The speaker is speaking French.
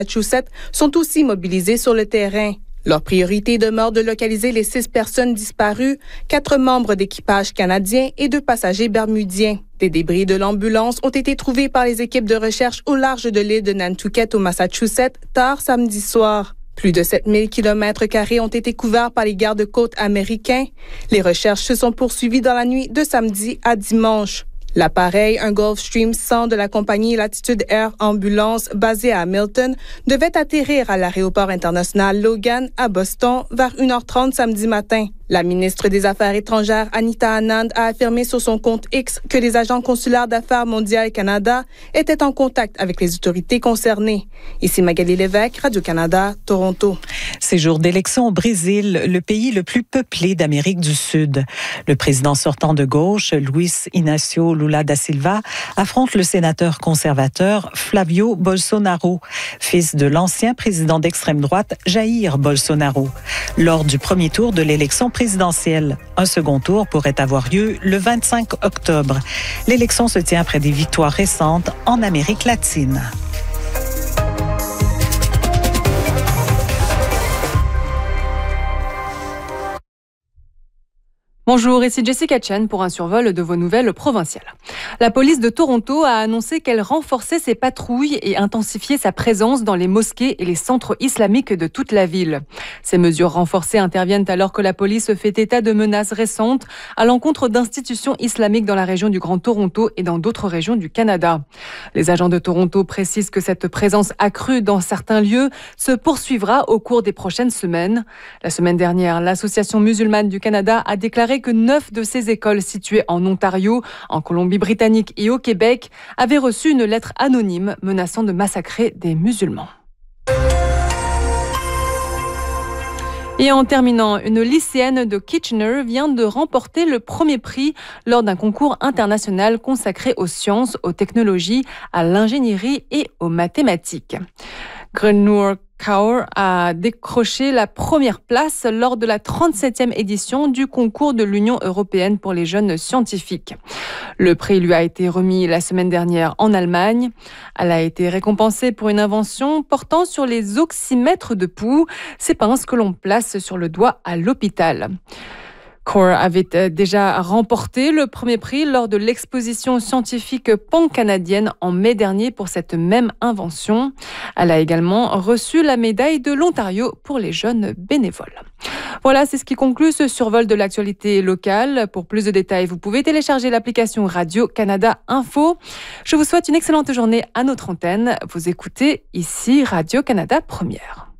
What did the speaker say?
Massachusetts sont aussi mobilisés sur le terrain. Leur priorité demeure de localiser les 6 personnes disparues, 4 membres d'équipage canadiens et 2 passagers bermudiens. Des débris de l'ambulance ont été trouvés par les équipes de recherche au large de l'île de Nantucket au Massachusetts tard samedi soir. Plus de 7000 km² ont été couverts par les gardes-côtes américains. Les recherches se sont poursuivies dans la nuit de samedi à dimanche. L'appareil, un Gulfstream 100 de la compagnie Latitude Air Ambulance basée à Hamilton, devait atterrir à l'aéroport international Logan à Boston vers 1h30 samedi matin. La ministre des Affaires étrangères, Anita Anand, a affirmé sur son compte X que les agents consulaires d'Affaires mondiales Canada étaient en contact avec les autorités concernées. Ici Magali Lévesque, Radio-Canada, Toronto. Ces jours d'élection au Brésil, le pays le plus peuplé d'Amérique du Sud. Le président sortant de gauche, Luiz Inácio Lula da Silva, affronte le sénateur conservateur Flávio Bolsonaro, fils de l'ancien président d'extrême droite Jair Bolsonaro. Lors du premier tour de l'élection présidentielle, un second tour pourrait avoir lieu le 25 octobre. L'élection se tient après des victoires récentes en Amérique latine. Bonjour, ici Jessica Chen pour un survol de vos nouvelles provinciales. La police de Toronto a annoncé qu'elle renforçait ses patrouilles et intensifiait sa présence dans les mosquées et les centres islamiques de toute la ville. Ces mesures renforcées interviennent alors que la police fait état de menaces récentes à l'encontre d'institutions islamiques dans la région du Grand Toronto et dans d'autres régions du Canada. Les agents de Toronto précisent que cette présence accrue dans certains lieux se poursuivra au cours des prochaines semaines. La semaine dernière, l'Association musulmane du Canada a déclaré que 9 de ces écoles situées en Ontario, en Colombie-Britannique et au Québec avaient reçu une lettre anonyme menaçant de massacrer des musulmans. Et en terminant, une lycéenne de Kitchener vient de remporter le premier prix lors d'un concours international consacré aux sciences, aux technologies, à l'ingénierie et aux mathématiques. Grenur Kaur a décroché la première place lors de la 37e édition du concours de l'Union européenne pour les jeunes scientifiques. Le prix lui a été remis la semaine dernière en Allemagne. Elle a été récompensée pour une invention portant sur les oxymètres de pouls, ces pinces que l'on place sur le doigt à l'hôpital. Kaur avait déjà remporté le premier prix lors de l'exposition scientifique pan-canadienne en mai dernier pour cette même invention. Elle a également reçu la médaille de l'Ontario pour les jeunes bénévoles. Voilà, c'est ce qui conclut ce survol de l'actualité locale. Pour plus de détails, vous pouvez télécharger l'application Radio-Canada Info. Je vous souhaite une excellente journée à notre antenne. Vous écoutez ici Radio-Canada Première.